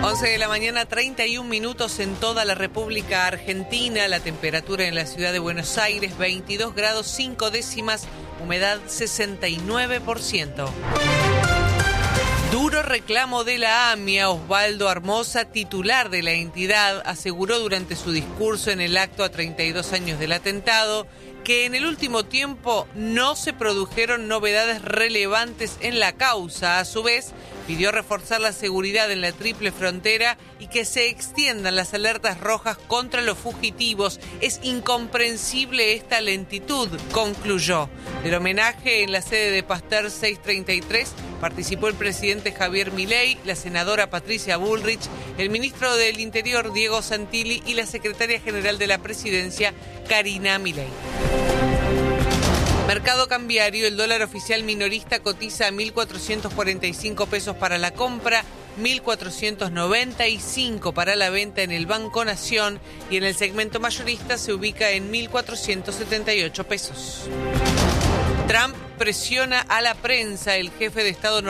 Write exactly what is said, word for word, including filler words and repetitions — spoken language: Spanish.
once de la mañana, treinta y un minutos en toda la República Argentina. La temperatura en la ciudad de Buenos Aires, veintidós grados cinco décimas, humedad sesenta y nueve por ciento. Duro reclamo de la AMIA. Osvaldo Armoza, titular de la entidad, aseguró durante su discurso en el acto a treinta y dos años del atentado que en el último tiempo no se produjeron novedades relevantes en la causa. A su vez, pidió reforzar la seguridad en la triple frontera y que se extiendan las alertas rojas contra los fugitivos. Es incomprensible esta lentitud, concluyó. Del homenaje en la sede de Pasteur seiscientos treinta y tres participó el presidente Javier Milei, la senadora Patricia Bullrich, el ministro del Interior Diego Santilli y la secretaria general de la Presidencia Karina Milei. Mercado cambiario, el dólar oficial minorista cotiza a mil cuatrocientos cuarenta y cinco pesos para la compra, mil cuatrocientos noventa y cinco para la venta en el Banco Nación y en el segmento mayorista se ubica en mil cuatrocientos setenta y ocho pesos. Trump presiona a la prensa. El jefe de Estado